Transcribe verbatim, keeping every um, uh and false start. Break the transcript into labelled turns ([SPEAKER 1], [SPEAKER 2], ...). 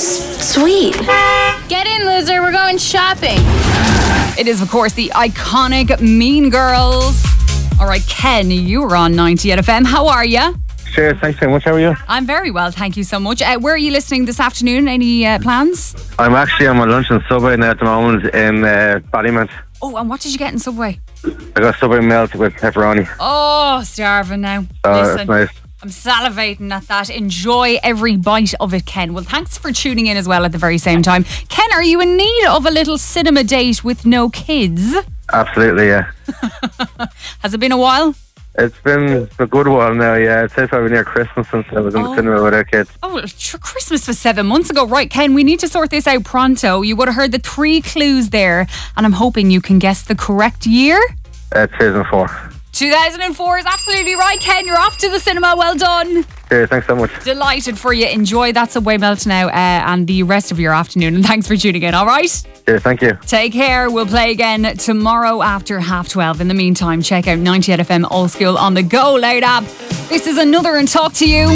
[SPEAKER 1] seems sweet.
[SPEAKER 2] Get in, loser. We're going shopping.
[SPEAKER 3] It is, of course, the iconic Mean Girls. All right, Ken, you were on ninety at F M. How are you?
[SPEAKER 4] Cheers, thanks very much. How are you?
[SPEAKER 3] I'm very well, thank you so much. Uh, where are you listening this afternoon? Any uh, plans?
[SPEAKER 4] I'm actually on my lunch in Subway now at the moment in uh, Ballymount.
[SPEAKER 3] Oh, and what did you get in Subway?
[SPEAKER 4] I got Subway melt with pepperoni.
[SPEAKER 3] Oh, starving now.
[SPEAKER 4] Oh,
[SPEAKER 3] Listen,
[SPEAKER 4] that's nice.
[SPEAKER 3] I'm salivating at that. Enjoy every bite of it, Ken. Well, thanks for tuning in as well at the very same time. Ken, are you in need of a little cinema date with no kids?
[SPEAKER 4] Absolutely, yeah.
[SPEAKER 3] Has it been a while?
[SPEAKER 4] It's been a good while now, yeah. I'd say probably near Christmas since I was in
[SPEAKER 3] Oh.
[SPEAKER 4] the cinema with our kids.
[SPEAKER 3] Oh, tr- Christmas was seven months ago. Right, Ken, we need to sort this out pronto. You would have heard the three clues there, and I'm hoping you can guess the correct year.
[SPEAKER 4] Uh, two thousand four.
[SPEAKER 3] two thousand four is absolutely right, Ken. You're off to the cinema. Well done.
[SPEAKER 4] Cheers, thanks so much.
[SPEAKER 3] Delighted for you. Enjoy that Subway melt now uh, and the rest of your afternoon. And thanks for tuning in, all right?
[SPEAKER 4] Cheers, thank you.
[SPEAKER 3] Take care. We'll play again tomorrow after half twelve. In the meantime, check out ninety at F M All School on the Go Loud app. This is Another and Talk to You.